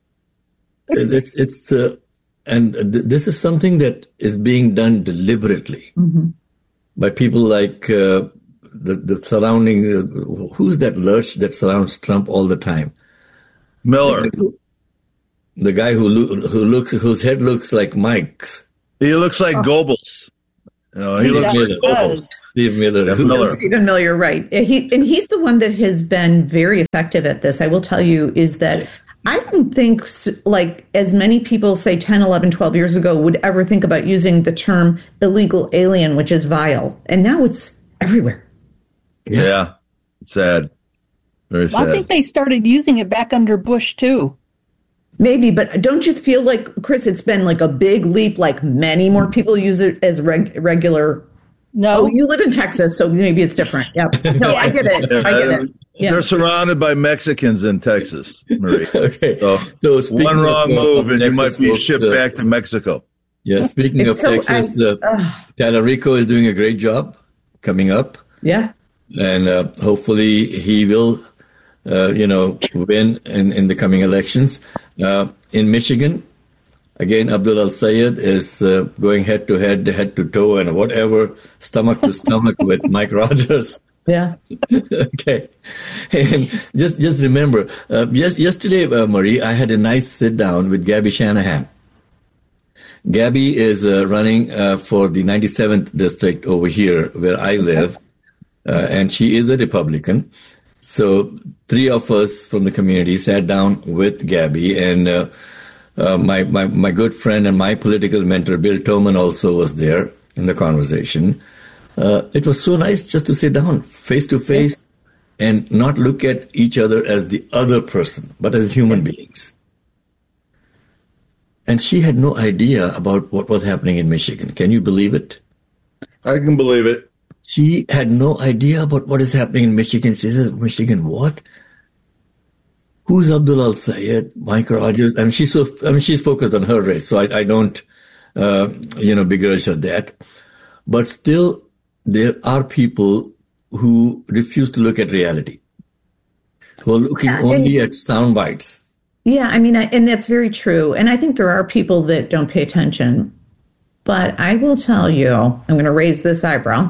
S2: it's it's uh, and th- this is something that is being done deliberately mm-hmm. by people like uh, the the surrounding. Uh, who's that lurch that surrounds Trump all the time?
S7: Miller,
S2: the guy who lo- who looks whose head looks like Mike's.
S7: He looks like oh. Goebbels. No, he looks like Goebbels.
S2: Steve Miller.
S7: Yeah, Miller.
S6: Stephen Miller, you're right. He and he's the one that has been very effective at this. I will tell you is that I don't think like as many people say ten, eleven, twelve years ago would ever think about using the term illegal alien, which is vile. And now it's everywhere.
S7: Yeah. yeah. It's sad. Very sad.
S8: I think they started using it back under Bush too.
S6: Maybe, but don't you feel like, Chris, it's been like a big leap, like many more people use it as reg- regular.
S8: No.
S6: Oh, you live in Texas, so maybe it's different. Yep. No, I get it. I get it. Yeah.
S7: They're surrounded by Mexicans in Texas, Marie.
S2: Okay.
S7: So,
S2: so
S7: one wrong
S2: of,
S7: move and
S2: Texas,
S7: you might be
S2: folks,
S7: shipped
S2: uh,
S7: back to Mexico.
S2: Yeah, speaking
S6: it's
S2: of
S6: so,
S2: Texas,
S6: I,
S2: uh,
S6: uh,
S2: Talarico is doing a great job coming up.
S6: Yeah.
S2: And uh, hopefully he will, uh, you know, win in, in the coming elections. Uh, in Michigan, again, Abdul Al-Sayed is uh, going head to head, head to toe, and whatever, stomach to stomach with Mike Rogers.
S6: Yeah.
S2: Okay. And just just remember, uh, yes, yesterday, uh, Marie, I had a nice sit down with Gabby Shanahan. Gabby is uh, running uh, for the ninety-seventh district over here where I live, uh, and she is a Republican. So three of us from the community sat down with Gabby, and uh, uh, my, my my good friend and my political mentor, Bill Toman, also was there in the conversation. Uh, it was so nice just to sit down face to face and not look at each other as the other person, but as human beings. And she had no idea about what was happening in Michigan. Can you believe it?
S7: I can believe it.
S2: She had no idea about what is happening in Michigan. She says, Michigan, what? Who's Abdul Al-Sayed? Mike Rogers? I mean, she's so, I mean, she's focused on her race, so I, I don't, uh, you know, begrudge her that. But still, there are people who refuse to look at reality, who are looking yeah, only at sound bites.
S6: Yeah, I mean, I, and that's very true. And I think there are people that don't pay attention. But I will tell you, I'm going to raise this eyebrow.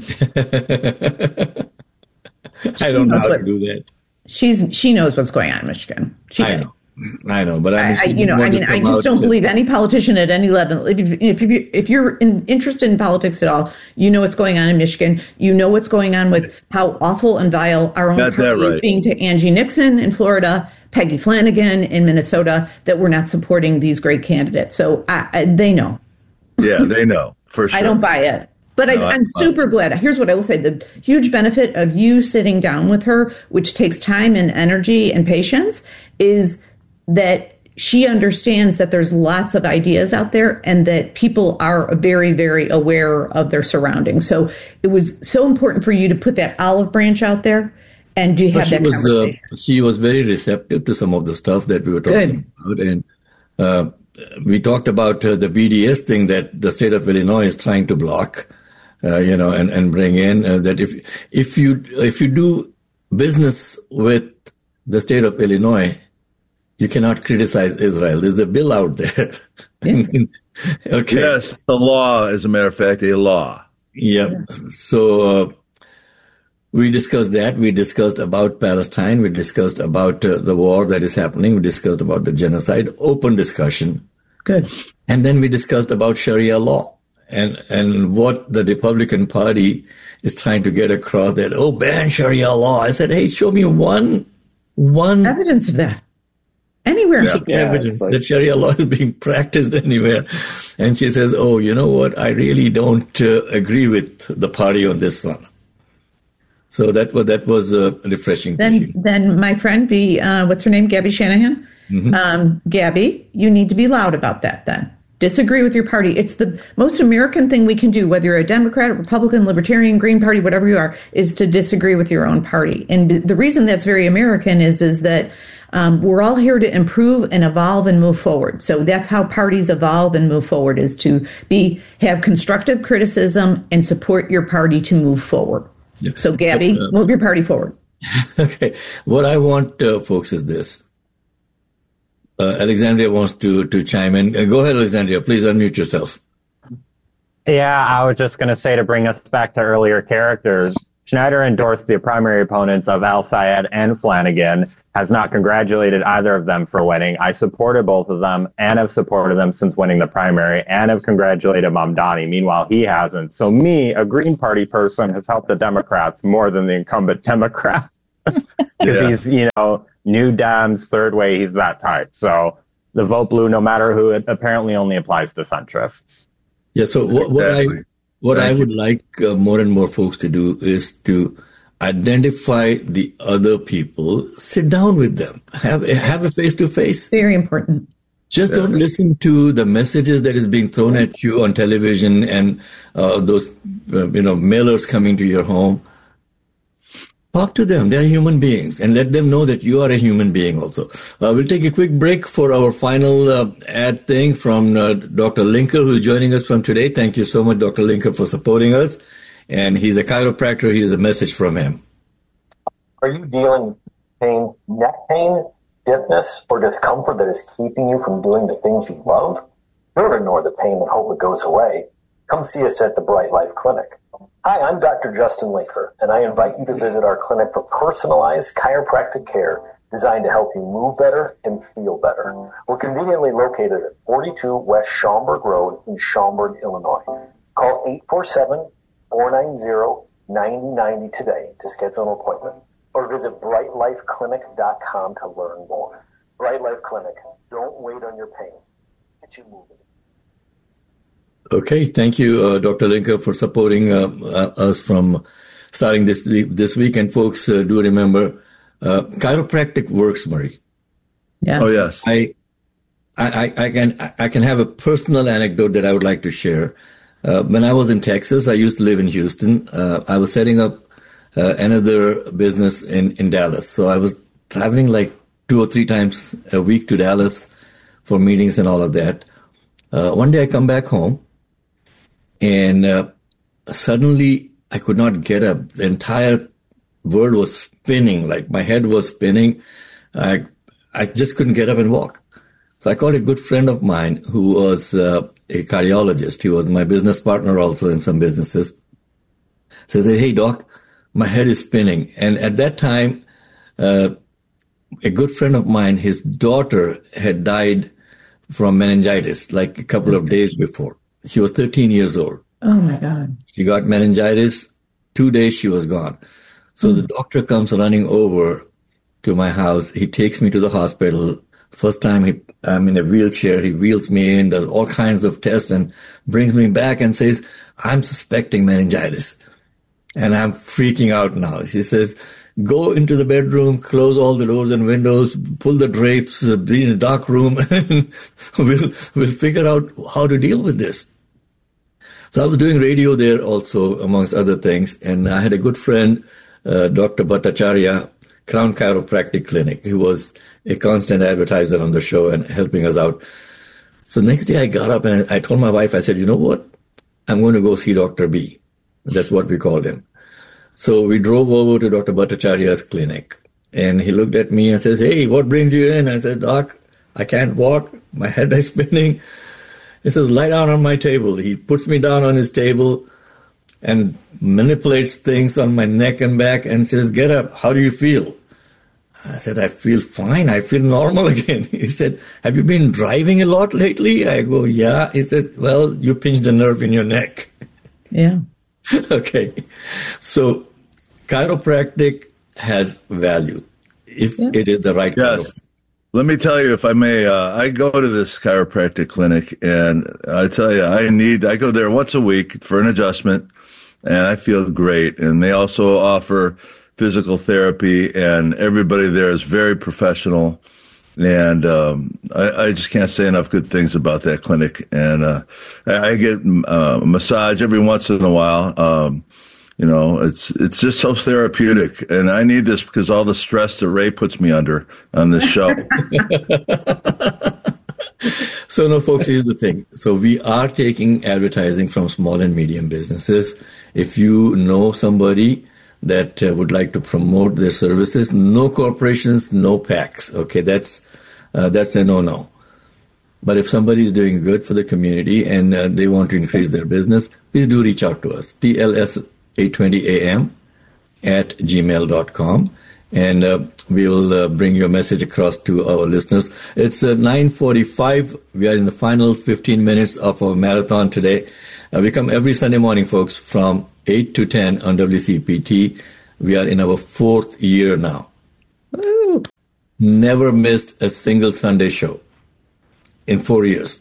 S2: I don't know how to do that.
S6: She's she knows what's going on in Michigan. She
S2: I know, I know, but I, mean,
S6: I, I you know, I mean, I just don't believe any politician at any level. If you, if you, if you're in, interested in politics at all, you know what's going on in Michigan. You know what's going on with how awful and vile our own
S7: Got
S6: party
S7: right.
S6: is being to Angie Nixon in Florida, Peggy Flanagan in Minnesota. That we're not supporting these great candidates. So I, I, they know.
S7: Yeah, they know for sure.
S6: I don't buy it. But no, I, I'm super glad. Here's what I will say. The huge benefit of you sitting down with her, which takes time and energy and patience, is that she understands that there's lots of ideas out there and that people are very, very aware of their surroundings. So it was so important for you to put that olive branch out there and do have that
S2: was,
S6: conversation.
S2: Uh, she was very receptive to some of the stuff that we were talking
S6: Good.
S2: about. And uh, we talked about uh, the B D S thing that the state of Illinois is trying to block. Uh, you know, and, and bring in uh, that if if you if you do business with the state of Illinois, you cannot criticize Israel. There's a bill out there.
S6: Yeah.
S2: Okay.
S7: Yes, the law, as a matter of fact, a law.
S2: Yeah. yeah. So uh, we discussed that. We discussed about Palestine. We discussed about uh, the war that is happening. We discussed about the genocide. Open discussion.
S6: Good.
S2: And then we discussed about Sharia law. And and what the Republican Party is trying to get across that, oh, ban Sharia law. I said, hey, show me one one
S6: evidence of that. Anywhere.
S2: Yeah, yeah, evidence like, that Sharia law is being practiced anywhere. And she says, oh, you know what? I really don't uh, agree with the party on this one. So that was that was uh, refreshing.
S6: Then, then my friend, be uh, what's her name, Gabby Shanahan. Mm-hmm. Um, Gabby, you need to be loud about that. Then disagree with your party. It's the most American thing we can do, whether you're a Democrat, Republican, Libertarian, Green Party, whatever you are, is to disagree with your own party. And the reason that's very American is is that um, we're all here to improve and evolve and move forward. So that's how parties evolve and move forward, is to be have constructive criticism and support your party to move forward. Yeah. So, Gabby, uh, move your party forward.
S2: Okay. What I want, uh, folks, is this. Uh, Alexandria wants to, to chime in. Uh, go ahead, Alexandria. Please unmute yourself.
S9: Yeah, I was just going to say, to bring us back to earlier characters, Schneider endorsed the primary opponents of Al Sayed and Flanagan, has not congratulated either of them for winning. I supported both of them and have supported them since winning the primary, and have congratulated Mamdani. Meanwhile, he hasn't. So me, a Green Party person, has helped the Democrats more than the incumbent Democrat. Because yeah. he's, you know, New Dems, third way, he's that type. So the vote blue, no matter who, it apparently only applies to centrists.
S2: Yeah, so what, what I what Thank I would you. like uh, more and more folks to do is to identify the other people, sit down with them, have have a face-to-face.
S6: Very important.
S2: Just don't listen to the messages that is being thrown at you on television and uh, those, uh, you know, mailers coming to your home. Talk to them. They're human beings, and let them know that you are a human being also. Uh, we'll take a quick break for our final uh, ad thing from uh, Doctor Linker, who's joining us from today. Thank you so much, Doctor Linker, for supporting us. And he's a chiropractor. Here's a message from him.
S10: Are you dealing with pain, neck pain, stiffness, or discomfort that is keeping you from doing the things you love? Don't ignore the pain and hope it goes away. Come see us at the Bright Life Clinic. Hi, I'm Doctor Justin Linker, and I invite you to visit our clinic for personalized chiropractic care designed to help you move better and feel better. We're conveniently located at forty-two West Schaumburg Road in Schaumburg, Illinois. Call eight four seven, four nine zero, nine zero nine zero today to schedule an appointment, or visit bright life clinic dot com to learn more. Bright Life Clinic. Don't wait on your pain. Get you moving.
S2: Okay, thank you, uh, Doctor Linker, for supporting uh, uh, us from starting this this week. And folks, uh, do remember, uh, chiropractic works, Murray.
S6: Yeah.
S7: Oh yes.
S2: I, I, I can I can have a personal anecdote that I would like to share. Uh, when I was in Texas, I used to live in Houston. Uh, I was setting up uh, another business in in Dallas, so I was traveling like two or three times a week to Dallas for meetings and all of that. Uh, one day I come back home. And uh, suddenly I could not get up. The entire world was spinning, like my head was spinning. I I just couldn't get up and walk. So I called a good friend of mine who was uh, a cardiologist. He was my business partner also in some businesses. So I said, hey, doc, my head is spinning. And at that time, uh, a good friend of mine, his daughter had died from meningitis like a couple of days before. She was thirteen years old.
S6: Oh, my God.
S2: She got meningitis. Two days she was gone. So mm. the doctor comes running over to my house. He takes me to the hospital. First time he, I'm in a wheelchair. He wheels me in, does all kinds of tests, and brings me back and says, I'm suspecting meningitis. And I'm freaking out now. She says, go into the bedroom, close all the doors and windows, pull the drapes, be in a dark room, and we'll, we'll figure out how to deal with this. So I was doing radio there also, amongst other things, and I had a good friend, uh, Doctor Bhattacharya, Crown Chiropractic Clinic, who was a constant advertiser on the show and helping us out. So next day I got up and I told my wife, I said, you know what? I'm going to go see Doctor B. That's what we called him. So we drove over to Doctor Bhattacharya's clinic, and he looked at me and says, hey, what brings you in? I said, Doc, I can't walk. My head is spinning. He says, lie down on my table. He puts me down on his table and manipulates things on my neck and back and says, get up. How do you feel? I said, I feel fine. I feel normal again. He said, have you been driving a lot lately? I go, yeah. He said, well, you pinched a nerve in your neck.
S6: Yeah.
S2: Okay. So chiropractic has value if yeah. it is the right
S7: yes. chiropractic. Let me tell you, if I may, uh, I go to this chiropractic clinic, and I tell you, I need, I go there once a week for an adjustment, and I feel great. And they also offer physical therapy, and everybody there is very professional. And um, I, I just can't say enough good things about that clinic. And uh, I get uh, a massage every once in a while. Um, you know, it's it's just so therapeutic. And I need this because all the stress that Ray puts me under on this show.
S2: So, no, folks, here's the thing. So we are taking advertising from small and medium businesses. If you know somebody that uh, would like to promote their services, no corporations, no PACs. Okay, that's uh, that's a no-no. But if somebody is doing good for the community and uh, they want to increase their business, please do reach out to us. T L S eight twenty A M at gmail dot com. And uh, we will uh, bring your message across to our listeners. It's uh, nine forty-five. We are in the final fifteen minutes of our marathon today. Uh, we come every Sunday morning, folks, from eight to ten on W C P T. We are in our fourth year now. Woo. Never missed a single Sunday show in four years.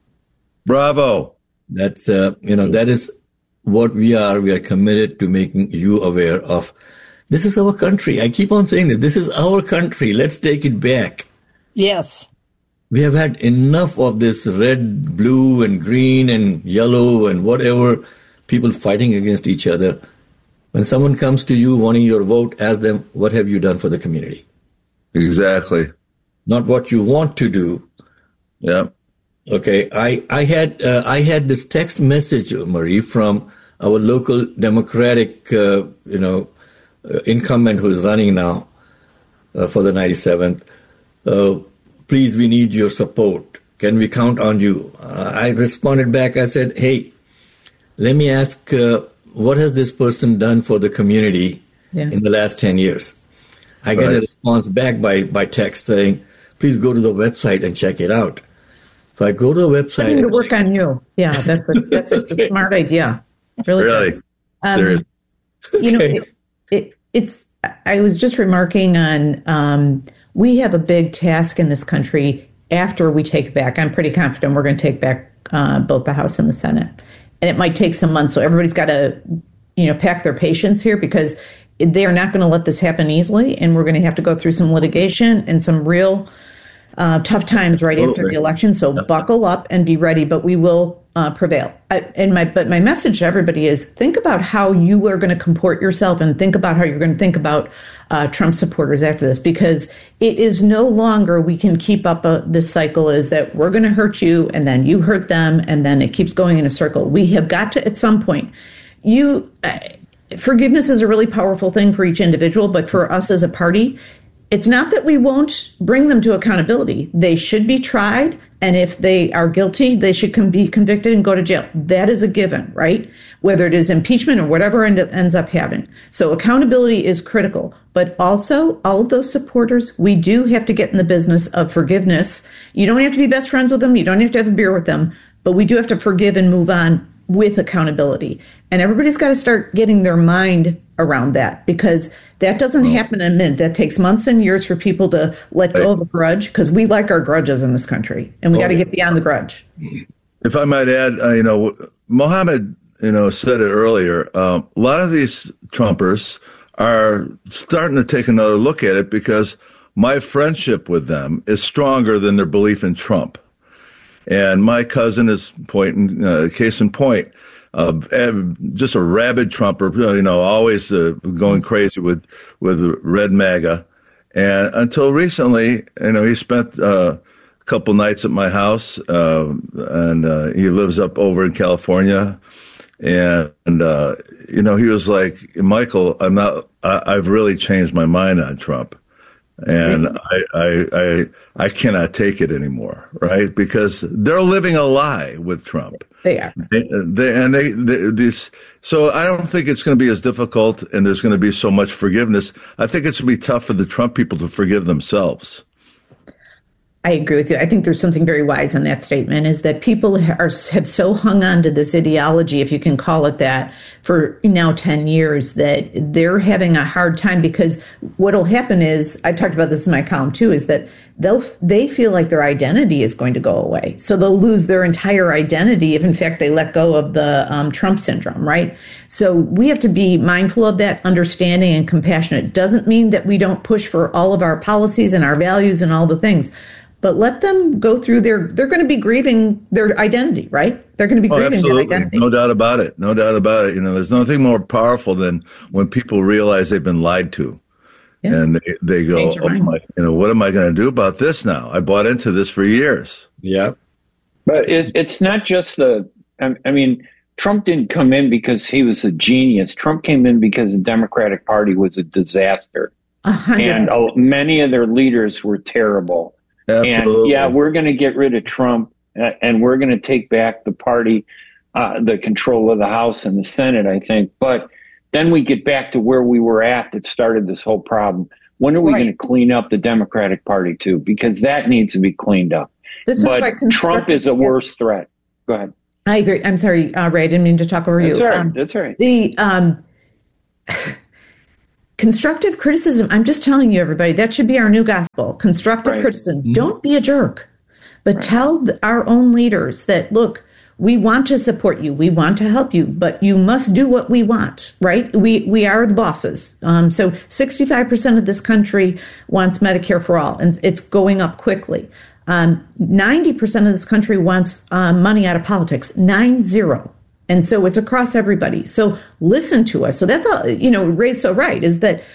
S7: Bravo.
S2: That's, uh, you know, that is what we are. We are committed to making you aware of. This is our country. I keep on saying this. This is our country. Let's take it back.
S8: Yes.
S2: We have had enough of this red, blue, and green, and yellow, and whatever, people fighting against each other. When someone comes to you wanting your vote, ask them, what have you done for the community?
S7: Exactly.
S2: Not what you want to do.
S7: Yeah.
S2: Okay. I, I had, uh, I had this text message, Marie, from our local Democratic, uh, you know, uh, incumbent who is running now uh, for the ninety-seventh. Uh, please, we need your support. Can we count on you? Uh, I responded back. I said, hey, let me ask, uh, what has this person done for the community yeah. in the last ten years? I right. get a response back by, by text saying, please go to the website and check it out. So I go to the website.
S6: I need to work on you. Yeah, that's a, that's a smart idea. Really?
S7: Really?
S6: Um,
S7: Serious.
S6: You know, it, it, it's, I was just remarking on, um, we have a big task in this country after we take back. I'm pretty confident we're going to take back uh, both the House and the Senate. And it might take some months. So everybody's got to, you know, pack their patience here because they are not going to let this happen easily. And we're going to have to go through some litigation and some real uh, tough times right Absolutely. After the election. So yeah. buckle up and be ready, but we will uh, prevail. I, and my, but my message to everybody is think about how you are going to comport yourself and think about how you're going to think about uh, Trump supporters after this, because it is no longer we can keep up a, this cycle is that we're going to hurt you and then you hurt them and then it keeps going in a circle. We have got to, at some point, you, uh, forgiveness is a really powerful thing for each individual, but for us as a party, it's not that we won't bring them to accountability. They should be tried. And if they are guilty, they should com- be convicted and go to jail. That is a given, right? Whether it is impeachment or whatever end up, ends up having. So accountability is critical. But also, all of those supporters, we do have to get in the business of forgiveness. You don't have to be best friends with them. You don't have to have a beer with them. But we do have to forgive and move on with accountability. And everybody's got to start getting their mind around that, because that doesn't happen in a minute. That takes months and years for people to let go of a grudge, because we like our grudges in this country, and we got to get beyond the grudge.
S7: If I might add, uh, you know, Mohammed, you know, said it earlier. Um, a lot of these Trumpers are starting to take another look at it, because my friendship with them is stronger than their belief in Trump. And my cousin is pointing, uh, case in point, uh, just a rabid Trumper, you know, always uh, going crazy with, with Red MAGA. And until recently, you know, he spent uh, a couple nights at my house, uh, and uh, he lives up over in California. And, and uh, you know, he was like, Michael, I'm not, I, I've really changed my mind on Trump. And I, I, I, I cannot take it anymore, right? Because they're living a lie with Trump.
S6: They are.
S7: They, they, and they, they, this, so I don't think it's going to be as difficult, and there's going to be so much forgiveness. I think it's going to be tough for the Trump people to forgive themselves.
S6: I agree with you. I think there's something very wise in that statement, is that people are have so hung on to this ideology, if you can call it that, for now ten years, that they're having a hard time, because what'll happen is, I talked about this in my column too, is that they'll they feel like their identity is going to go away. So they'll lose their entire identity if in fact they let go of the um, Trump syndrome, right? So we have to be mindful of that, understanding and compassionate. Doesn't mean that we don't push for all of our policies and our values and all the things. But let them go through their, they're going to be grieving their identity, right? They're going to be
S7: oh,
S6: grieving
S7: absolutely.
S6: their identity.
S7: No doubt about it. No doubt about it. You know, there's nothing more powerful than when people realize they've been lied to. Yeah. And they, they go, oh my, you know, what am I going to do about this now? I bought into this for years.
S2: Yeah.
S4: But it, it's not just the, I, I mean, Trump didn't come in because he was a genius. Trump came in because the Democratic Party was a disaster. And oh, many of their leaders were terrible.
S7: Absolutely.
S4: And yeah, we're going to get rid of Trump, uh, and we're going to take back the party, uh, the control of the House and the Senate, I think. But then we get back to where we were at that started this whole problem. When are we right. going to clean up the Democratic Party too? Because that needs to be cleaned up.
S6: This
S4: but
S6: is why
S4: Trump is a worse threat. Go ahead.
S6: I agree. I'm sorry, uh, Ray. I didn't mean to talk over
S4: That's
S6: you.
S4: All right.
S6: Um,
S4: That's all right.
S6: The um, constructive criticism, I'm just telling you, everybody, that should be our new gospel. Constructive right. criticism. Mm-hmm. Don't be a jerk, but right. tell our own leaders that, look, we want to support you. We want to help you, but you must do what we want, right? We we are the bosses. Um, so sixty-five percent of this country wants Medicare for all, and it's going up quickly. Um, ninety percent of this country wants um, money out of politics, nine zero. And so it's across everybody. So listen to us. So that's all, you know, Ray's so right, is that